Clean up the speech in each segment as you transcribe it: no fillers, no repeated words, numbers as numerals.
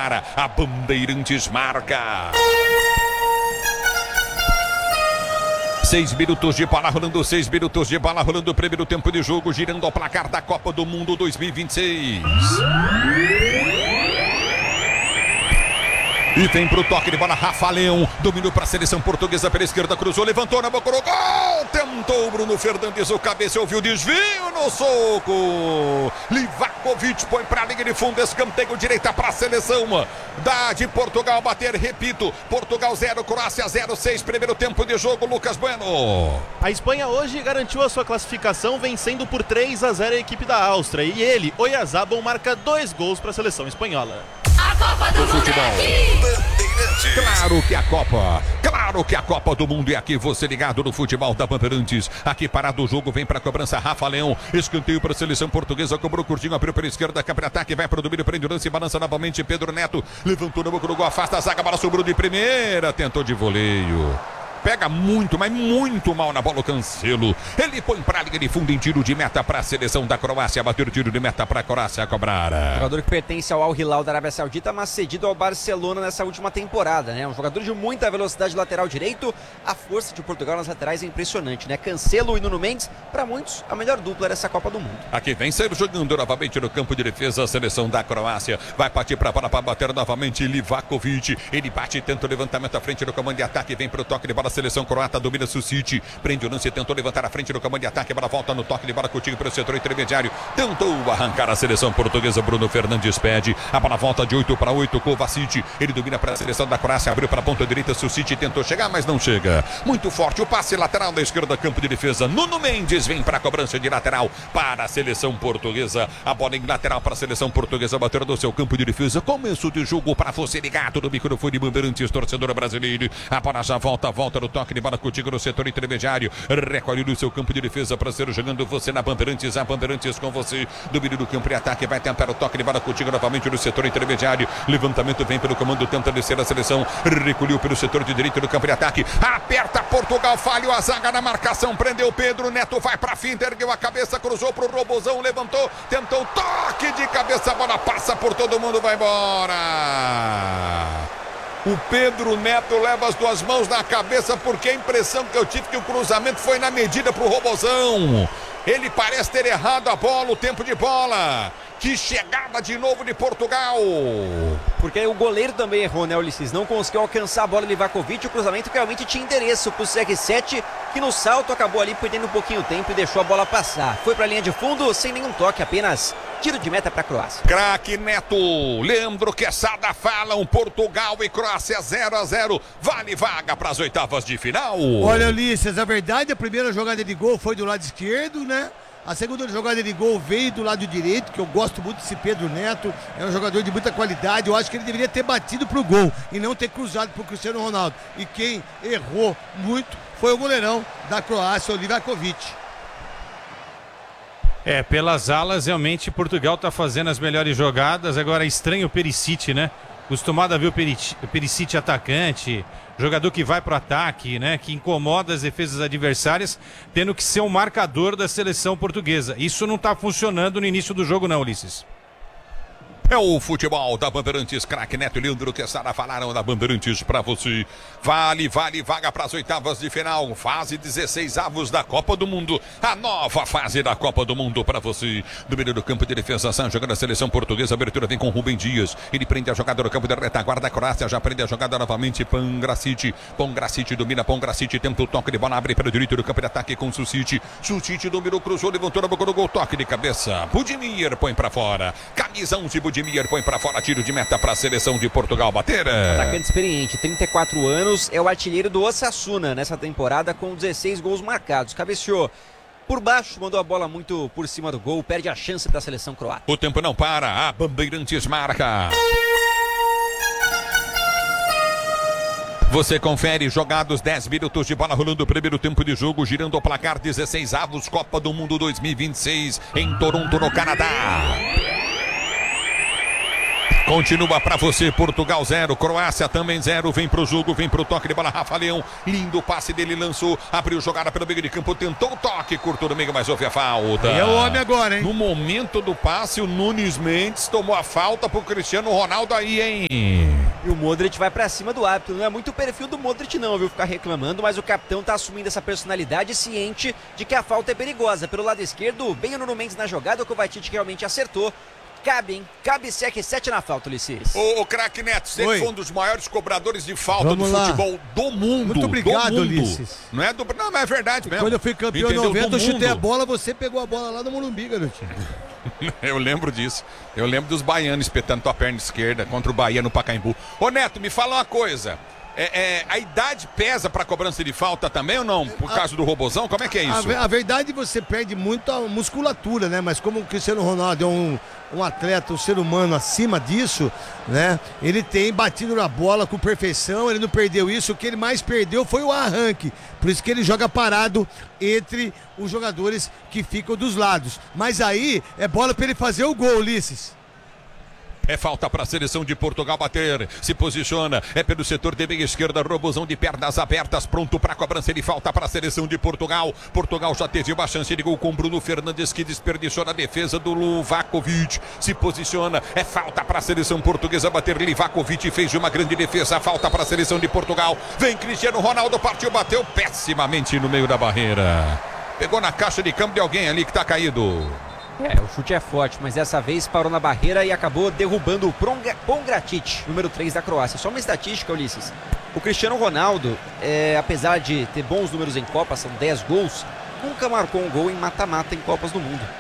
para a Bandeirantes marca. 6 minutos de bola rolando, 6 minutos de bola rolando, primeiro tempo de jogo, girando ao placar da Copa do Mundo 2026. E vem pro toque de bola, Rafa Leão, dominou para a seleção portuguesa pela esquerda, cruzou, levantou na boca do gol, tentou Bruno Fernandes, o cabeça ouviu desvio no soco. Livakovic põe para a linha de fundo, escanteio direita para a seleção de Portugal bater, repito, Portugal 0, Croácia 0, 6, primeiro tempo de jogo, Lucas Bueno. A Espanha hoje garantiu a sua classificação vencendo por 3-0 a equipe da Áustria e ele, Oyarzabal, marca 2 gols para a seleção espanhola. A Copa do Mundo é aqui! Claro que a Copa do Mundo é aqui, você ligado no futebol da Bandeirantes. Aqui parado o jogo, vem para a cobrança Rafa Leão, escanteio para a seleção portuguesa, cobrou curtinho, abriu pela esquerda, câmera ataque, vai para o domínio, prende o lance, balança novamente, Pedro Neto, levantou na boca do gol, afasta a zaga, bola sobrou de primeira, tentou de voleio. Pega muito, mas muito mal na bola o Cancelo. Ele põe pra linha de fundo em tiro de meta para a seleção da Croácia. Bateu o tiro de meta para a Croácia cobrar. Jogador que pertence ao Al Hilal da Arábia Saudita, mas cedido ao Barcelona nessa última temporada, né? Um jogador de muita velocidade lateral direito. A força de Portugal nas laterais é impressionante, né? Cancelo e Nuno Mendes, para muitos, a melhor dupla dessa Copa do Mundo. Aqui vem Sérgio jogando novamente no campo de defesa. A seleção da Croácia vai partir para a bola para bater novamente. Livakovic. Ele bate e tenta o levantamento à frente do comando de ataque. Vem para o toque de bola. A seleção croata domina Susic, prende o lance, tentou levantar a frente do comando de ataque, a bola volta no toque de bola contigo para o setor intermediário, tentou arrancar a seleção portuguesa, Bruno Fernandes pede, a bola volta de 8 para 8, Kovacic, ele domina para a seleção da Croácia, abriu para a ponta direita, Susic tentou chegar, mas não chega, muito forte o passe lateral da esquerda, campo de defesa, Nuno Mendes vem para a cobrança de lateral para a seleção portuguesa, a bola em lateral para a seleção portuguesa, bateu no seu campo de defesa, começo de jogo para você ligado no microfone Bandeirantes, torcedor brasileiro, a bola já volta no toque de bola contigo no setor intermediário, recolhe no seu campo de defesa para ser jogando você na Bandeirantes, a Bandeirantes com você, domínio do campo de ataque, vai tentar o toque de bola contigo novamente no setor intermediário, levantamento vem pelo comando, tenta descer a seleção, recolheu pelo setor de direito do campo de ataque, aperta Portugal, falhou a zaga na marcação, prendeu Pedro Neto, vai para finta, ergueu a cabeça, cruzou pro Robozão, levantou, tentou toque de cabeça, a bola passa por todo mundo, vai embora. O Pedro Neto leva as duas mãos na cabeça, porque a impressão que eu tive que o cruzamento foi na medida pro Robozão. Ele parece ter errado a bola, o tempo de bola. Que chegada de novo de Portugal. Porque o goleiro também errou, né, Ulisses? Não conseguiu alcançar a bola de Livakovic. O cruzamento realmente tinha endereço pro CR7, que no salto acabou ali perdendo um pouquinho de tempo e deixou a bola passar. Foi pra linha de fundo sem nenhum toque, apenas tiro de meta pra Croácia. Craque Neto, Leandro Quesada falam, Portugal e Croácia 0-0. Vale vaga para as oitavas de final. Olha, Ulisses, a verdade, a primeira jogada de gol foi do lado esquerdo, né? A segunda jogada de gol veio do lado direito, que eu gosto muito desse Pedro Neto. É um jogador de muita qualidade. Eu acho que ele deveria ter batido pro gol e não ter cruzado pro Cristiano Ronaldo. E quem errou muito foi o goleirão da Croácia, o Livakovic. Pelas alas, realmente, Portugal está fazendo as melhores jogadas. Agora, estranho o Perisic, né? Acostumado a ver o Perisic atacante, jogador que vai para o ataque, né? Que incomoda as defesas adversárias, tendo que ser um marcador da seleção portuguesa. Isso não está funcionando no início do jogo, não, Ulisses. É o futebol da Bandeirantes, craque Neto e Leandro Quesada falaram da Bandeirantes para você. Vale vaga para as oitavas de final, fase 16avos da Copa do Mundo. A nova fase da Copa do Mundo para você. Domínio do campo de defesa, jogando a seleção portuguesa, abertura vem com Rubem Dias. Ele prende a jogada no campo de retaguarda da Croácia, já prende a jogada novamente, Pongracic domina, Pongracic tenta o toque de bola, abre para o direito do campo de ataque com Susic. Susic dominou, cruzou, levantou na boca do gol, toque de cabeça. Budimir põe para fora. Camisa 11, Budimir põe para fora, tiro de meta para a seleção de Portugal bater. Atacante experiente, 34 anos, é o artilheiro do Osasuna nessa temporada com 16 gols marcados. Cabeceou por baixo, mandou a bola muito por cima do gol, perde a chance para a seleção croata. O tempo não para, a Bandeirantes marca. Você confere jogados 10 minutos de bola rolando o primeiro tempo de jogo, girando o placar 16avos Copa do Mundo 2026 em Toronto, no Canadá. Continua pra você, Portugal 0, Croácia também 0, vem pro jogo, vem pro toque de bola, Rafa Leão, lindo passe dele, lançou, abriu jogada pelo meio de campo, tentou o toque, curtou no meio, mas houve a falta. E é o homem agora, hein? No momento do passe, o Nunes Mendes tomou a falta pro Cristiano Ronaldo aí, hein? E o Modric vai pra cima do árbitro, não é muito o perfil do Modric não, viu, ficar reclamando, mas o capitão tá assumindo essa personalidade ciente de que a falta é perigosa. Pelo lado esquerdo, bem o Nuno Mendes na jogada, o Kovacic realmente acertou. Cabe, hein? Cabe CR7 na falta, Ulisses. Ô, craque Neto, você que foi um dos maiores cobradores de falta Vamos do lá. futebol do mundo. Muito obrigado, do mundo. Ulisses. Não, mas é verdade mesmo. Quando eu fui campeão em Entendeu? 90, eu Do chutei a mundo. bola, você pegou a bola lá no Morumbi, garotinho. Eu lembro disso. Eu lembro dos baianos espetando tua perna esquerda contra o Bahia no Pacaembu. Ô, Neto, me fala uma coisa. A idade pesa pra cobrança de falta também ou não? Por causa do robozão? Como é que é isso? A verdade, você perde muito a musculatura, né? Mas como o Cristiano Ronaldo é um atleta, um ser humano acima disso, né? Ele tem batido na bola com perfeição, ele não perdeu isso. O que ele mais perdeu foi o arranque. Por isso que ele joga parado entre os jogadores que ficam dos lados. Mas aí é bola pra ele fazer o gol, Ulisses. É falta para a seleção de Portugal bater. Se posiciona. É pelo setor de meia esquerda. Robozão de pernas abertas. Pronto para a cobrança. Ele falta para a seleção de Portugal. Portugal já teve uma chance de gol com Bruno Fernandes, que desperdiçou na defesa do Livakovic. Se posiciona. É falta para a seleção portuguesa bater. Livakovic fez uma grande defesa. Falta para a seleção de Portugal. Vem Cristiano Ronaldo. Partiu, bateu pessimamente no meio da barreira. Pegou na caixa de câmbio de alguém ali que está caído. O chute é forte, mas dessa vez parou na barreira e acabou derrubando o Pongracic, número 3 da Croácia. Só uma estatística, Ulisses. O Cristiano Ronaldo, apesar de ter bons números em Copa, são 10 gols, nunca marcou um gol em mata-mata em Copas do Mundo.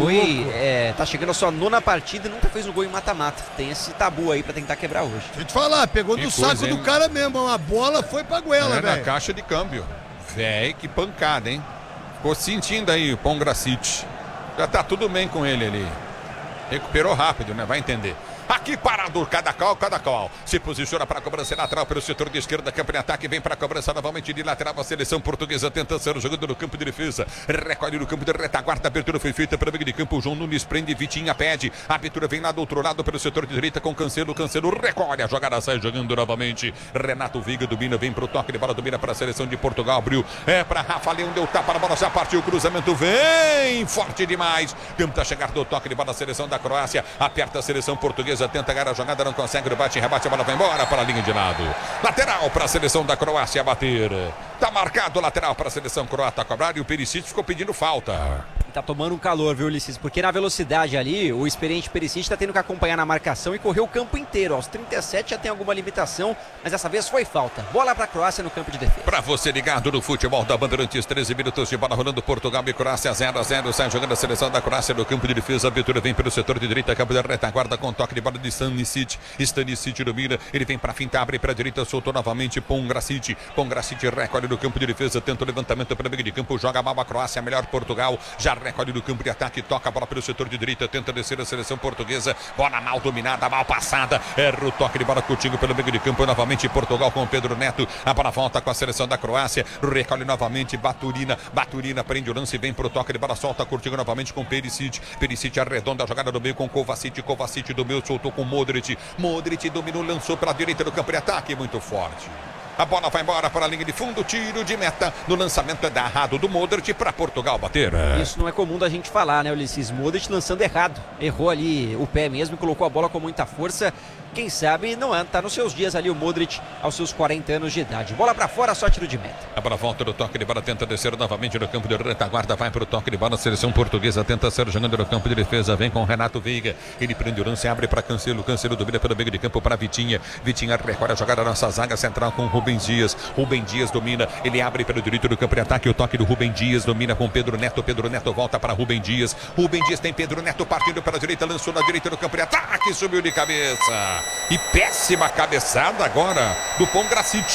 Tá chegando a sua 9ª partida e nunca fez um gol em mata-mata. Tem esse tabu aí pra tentar quebrar hoje. Deixa eu te falar, pegou do saco do cara mesmo. A bola foi pra goela, velho. Na caixa de câmbio. Véi, que pancada, hein? Ficou sentindo aí o Pongracic. Já tá tudo bem com ele ali. Recuperou rápido, né? Vai entender. Aqui parado, cada qual. Se posiciona para a cobrança lateral pelo setor de esquerda, campo de ataque, vem para a cobrança novamente de lateral. A seleção portuguesa tenta ser jogando no campo de defesa. Recolhe no campo de retaguarda. A abertura foi feita pelo meio de campo. O João Nunes prende, Vitinha pede. A abertura vem lá do outro lado pelo setor de direita com Cancelo. Cancelo recolhe. A jogada sai jogando novamente. Renato Viga domina, vem para o toque de bola, domina para a seleção de Portugal. Abriu, para Rafa Leão, deu tapa na bola, já partiu o cruzamento. Vem forte demais. Tenta chegar do toque de bola a seleção da Croácia. Aperta a seleção portuguesa. Tenta ganhar a jogada, não consegue, bate, rebate, a bola vai embora para a linha de lado. Lateral para a seleção da Croácia bater. Tá marcado lateral para a seleção croata cobrar e o Perisic ficou pedindo falta. Tá tomando um calor, viu, Ulisses? Porque na velocidade ali, o experiente Perisic tá tendo que acompanhar na marcação e correr o campo inteiro. Aos 37 já tem alguma limitação, mas dessa vez foi falta. Bola pra Croácia no campo de defesa. Pra você ligado no futebol da Bandeirantes, 13 minutos de bola rolando, Portugal e Croácia 0-0. Sai jogando a seleção da Croácia no campo de defesa. A abertura vem pelo setor de direita, campo da retaguarda com toque de bola de Stanisic. Stanisic domina, ele vem pra finta, abre pra direita, soltou novamente Pongracic. Pongracic recolhe no campo de defesa, tenta o levantamento pelo meio de campo, joga mal a Croácia, melhor Portugal. Já recolhe no campo de ataque, toca a bola pelo setor de direita, tenta descer a seleção portuguesa, bola mal dominada, mal passada, erra o toque de bola Coutinho pelo meio de campo, novamente Portugal com Pedro Neto, a bola volta com a seleção da Croácia, recolhe novamente Baturina prende o lance, vem pro toque de bola, solta Coutinho novamente com Perisic arredonda a jogada no meio com Kovacic do meio, soltou com Modric dominou, lançou pela direita do campo de ataque, muito forte. A bola vai embora para a linha de fundo, tiro de meta. No lançamento é errado do Modric para Portugal bater. Isso não é comum da gente falar, né, Ulisses? Modric lançando errado. Errou ali o pé mesmo, colocou a bola com muita força. Quem sabe não tá nos seus dias ali o Modric aos seus 40 anos de idade. Bola para fora, só tiro de meta. A bola volta do toque de bola, tenta descer novamente no campo de retaguarda, vai para o toque de bola, a seleção portuguesa tenta ser jogando no campo de defesa, vem com Renato Veiga, ele prende o lance, abre para Cancelo domina pelo meio de campo para Vitinha recolhe a jogada da nossa zaga central com Rubem Dias domina, ele abre pelo direito do campo de ataque, o toque do Rubem Dias, domina com Pedro Neto volta para Rubem Dias tem Pedro Neto partindo pela direita, lançou na direita do campo de ataque, subiu de cabeça. E péssima cabeçada agora do Pongracic.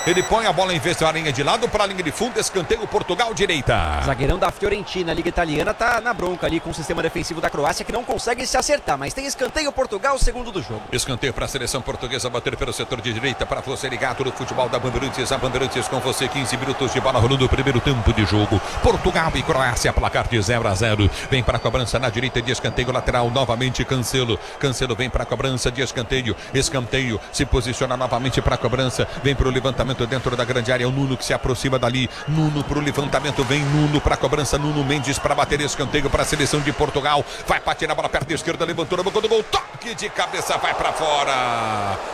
Ele põe a bola em vez da linha de lado para a linha de fundo. Escanteio Portugal, direita. Zagueirão da Fiorentina, a Liga Italiana, tá na bronca ali com o sistema defensivo da Croácia, que não consegue se acertar, mas tem escanteio Portugal, segundo do jogo. Escanteio para a seleção portuguesa bater pelo setor de direita para você ligado no futebol da Bandeirantes. A Bandeirantes com você, 15 minutos de bola rolando o primeiro tempo de jogo. Portugal e Croácia, placar de 0-0. Vem para a cobrança na direita de escanteio lateral, novamente Cancelo. Cancelo vem para a cobrança de escanteio. Escanteio, se posiciona novamente para a cobrança. Vem para o levantamento dentro da grande área. O Nuno que se aproxima dali. Nuno para o levantamento, vem Nuno para a cobrança. Nuno Mendes para bater escanteio para a seleção de Portugal. Vai partir a bola perto da esquerda, levantou na boca do gol. Toque de cabeça, vai para fora.